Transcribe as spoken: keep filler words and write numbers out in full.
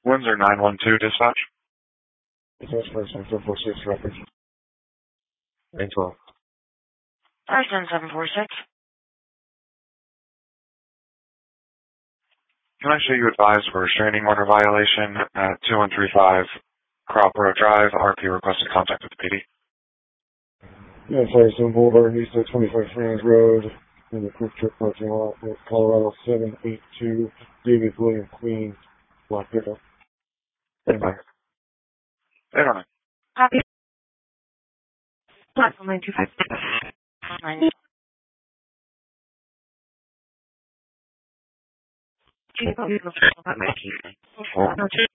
Windsor nine one two dispatch. Dispatch person seven four six records. nine twelve. Person seven four six. Can I show you advised for restraining order violation at two one three five Cropborough Drive, R P requested contact with the P D. Yeah, Firestone Boulevard, east of twenty-five Franz Road, in the Quick Trip parking lot, Colorado seven eight two, David William Queen, black pickup. Hey, bye. Hey, Ronnie. Copy. Platform nine two five. Nine. Two.